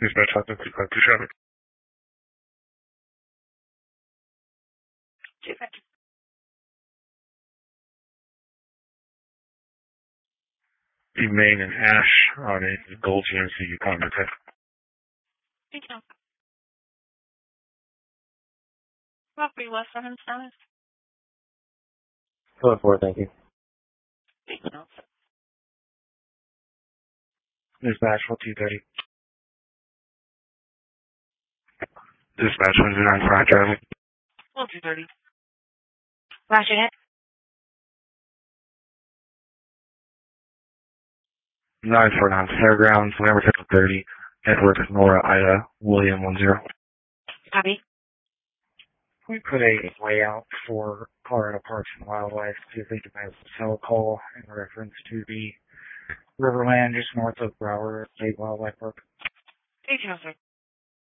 Dispatch 555 to traffic. The Main and Ash on a Gold GMC Yukon Tech. Thank you. Property West Seven Status. 4, thank you. Thank you. Dispatch 1230. Dispatch 195 traffic. 1230. Roger that. 949 Fairgrounds, Lambert 30, Edward, Nora, Ida, William 10. Copy. We put a layout for Colorado Parks and Wildlife to think about a cell call in reference to the Riverland just north of Broward State Wildlife Park. Thank you, sir.